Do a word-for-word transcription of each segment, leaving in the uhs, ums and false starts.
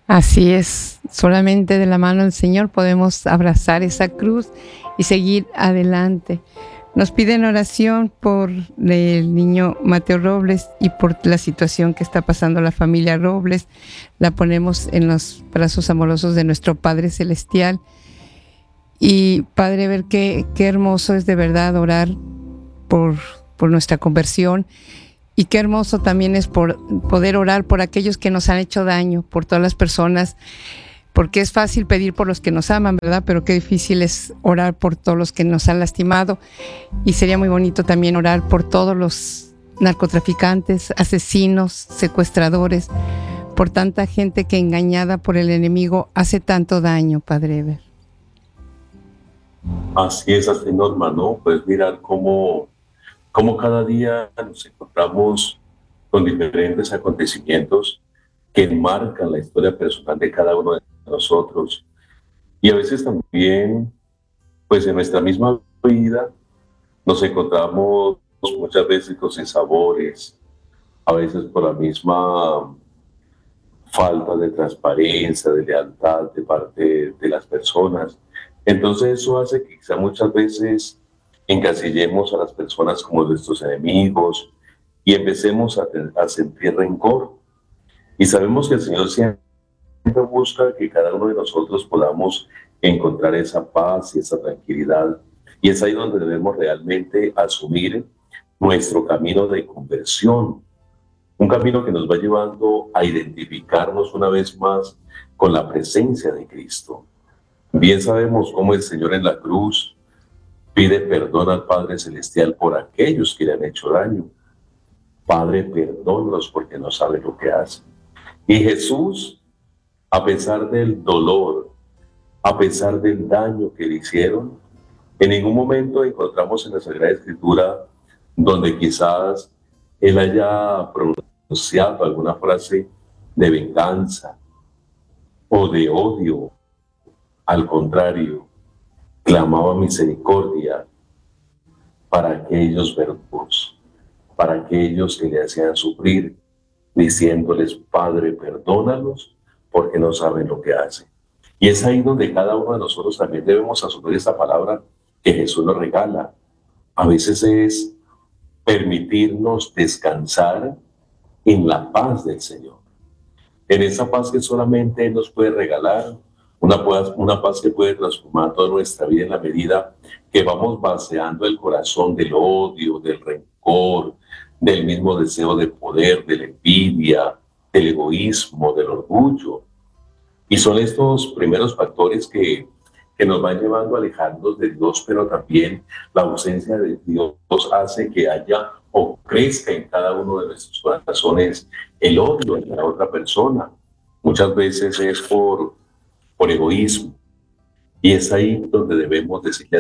Así es, solamente de la mano del Señor podemos abrazar esa cruz y seguir adelante. Nos piden oración por el niño Mateo Robles y por la situación que está pasando la familia Robles. La ponemos en los brazos amorosos de nuestro Padre Celestial. Y Padre, ver qué, qué hermoso es de verdad orar por, por nuestra conversión. Y qué hermoso también es por poder orar por aquellos que nos han hecho daño, por todas las personas, porque es fácil pedir por los que nos aman, ¿verdad? Pero qué difícil es orar por todos los que nos han lastimado. Y sería muy bonito también orar por todos los narcotraficantes, asesinos, secuestradores, por tanta gente que engañada por el enemigo hace tanto daño, Padre Eber. Así es, así Norma, ¿no? Pues mirar cómo, cómo cada día nos encontramos con diferentes acontecimientos que marcan la historia personal de cada uno de nosotros. Y a veces también, pues en nuestra misma vida, nos encontramos muchas veces con sinsabores, a veces por la misma falta de transparencia, de lealtad de parte de las personas. Entonces eso hace que quizá muchas veces encasillemos a las personas como nuestros enemigos y empecemos a, a sentir rencor. Y sabemos que el Señor siempre busca que cada uno de nosotros podamos encontrar esa paz y esa tranquilidad. Y es ahí donde debemos realmente asumir nuestro camino de conversión, un camino que nos va llevando a identificarnos una vez más con la presencia de Cristo. Bien sabemos cómo el Señor en la cruz pide perdón al Padre Celestial por aquellos que le han hecho daño. Padre, perdónalos porque no saben lo que hacen. Y Jesús, a pesar del dolor, a pesar del daño que le hicieron, en ningún momento encontramos en la Sagrada Escritura donde quizás Él haya pronunciado alguna frase de venganza o de odio. Al contrario, clamaba misericordia para aquellos verdugos, para aquellos que le hacían sufrir, diciéndoles, Padre, perdónalos porque no saben lo que hacen. Y es ahí donde cada uno de nosotros también debemos asumir esa palabra que Jesús nos regala. A veces es permitirnos descansar en la paz del Señor, en esa paz que solamente Él nos puede regalar, una paz, una paz que puede transformar toda nuestra vida en la medida que vamos vaciando el corazón del odio, del rencor, del mismo deseo de poder, de la envidia, del egoísmo, del orgullo. Y son estos primeros factores que, que nos van llevando a alejarnos de Dios, pero también la ausencia de Dios hace que haya o crezca en cada uno de nuestros corazones el odio en la otra persona. Muchas veces es por, por egoísmo. Y es ahí donde debemos decirle al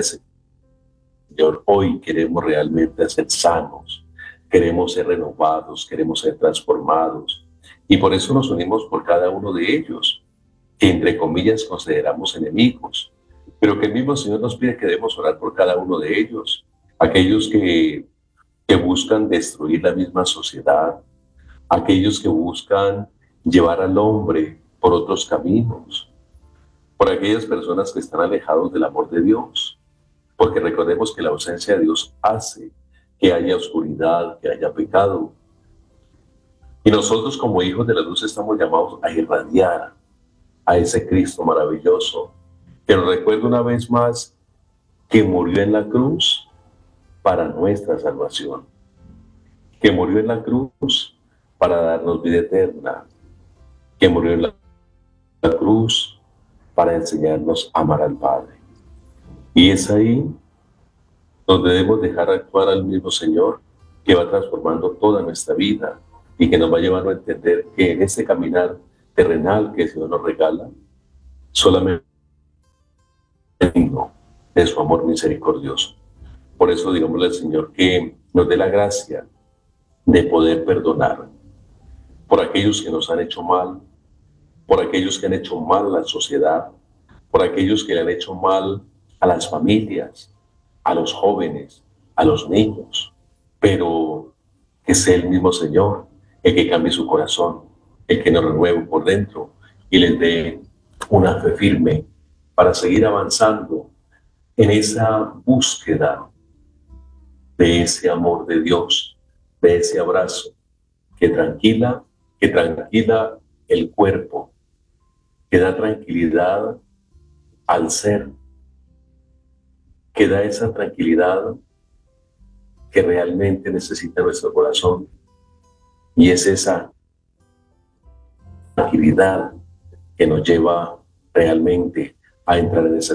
Señor, hoy queremos realmente ser sanos, queremos ser renovados, queremos ser transformados. Y por eso nos unimos por cada uno de ellos, que entre comillas consideramos enemigos, pero que el mismo Señor nos pide que debemos orar por cada uno de ellos, aquellos que, que buscan destruir la misma sociedad, aquellos que buscan llevar al hombre por otros caminos, por aquellas personas que están alejados del amor de Dios, porque recordemos que la ausencia de Dios hace que haya oscuridad, que haya pecado. Y nosotros como hijos de la luz estamos llamados a irradiar a ese Cristo maravilloso, que nos recuerda una vez más que murió en la cruz para nuestra salvación, que murió en la cruz para darnos vida eterna, que murió en la, la cruz para enseñarnos a amar al Padre. Y es ahí donde debemos dejar actuar al mismo Señor, que va transformando toda nuestra vida y que nos va llevando a entender que en este caminar terrenal que el Señor nos regala, solamente de su amor misericordioso. Por eso digámosle al Señor que nos dé la gracia de poder perdonar por aquellos que nos han hecho mal, por aquellos que han hecho mal a la sociedad, por aquellos que le han hecho mal a las familias, a los jóvenes, a los niños, pero que sea el mismo Señor el que cambie su corazón, el que nos renueve por dentro, y les dé una fe firme para seguir avanzando en esa búsqueda de ese amor de Dios, de ese abrazo que tranquila, que tranquila el cuerpo, que da tranquilidad al ser, que da esa tranquilidad que realmente necesita nuestro corazón, y es esa tranquilidad que nos lleva realmente a entrar en esa